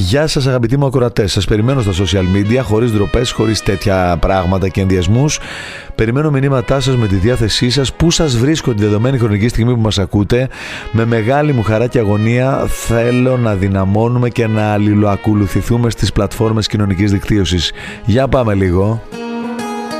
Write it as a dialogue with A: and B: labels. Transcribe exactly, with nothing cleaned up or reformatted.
A: Γεια σας αγαπητοί μου ακροατές, σας περιμένω στα social media, χωρίς ντροπές, χωρίς τέτοια πράγματα και ενδιασμούς. Περιμένω μηνύματά σας με τη διάθεσή σας, πού σας βρίσκω τη δεδομένη χρονική στιγμή που μας ακούτε. Με μεγάλη μου χαρά και αγωνία θέλω να δυναμώνουμε και να αλληλοακολουθηθούμε στις πλατφόρμες κοινωνικής δικτύωσης. Για πάμε λίγο.